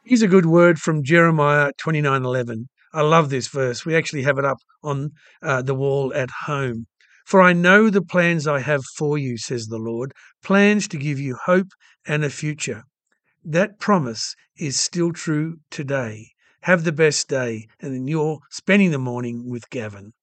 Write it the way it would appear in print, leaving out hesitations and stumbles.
Here's a good word from Jeremiah 29:11. I love this verse. We actually have it up on the wall at home. For I know the plans I have for you, says the Lord, plans to give you hope and a future. That promise is still true today. Have the best day, and then you're spending the morning with Gavin.